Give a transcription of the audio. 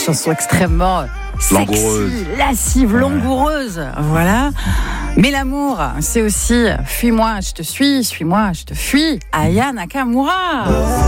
chanson extrêmement langoureuse, sexy, lascive, langoureuse. Voilà. Mais l'amour, c'est aussi fuis-moi, je te suis, suis-moi, je te fuis. Aya Nakamura.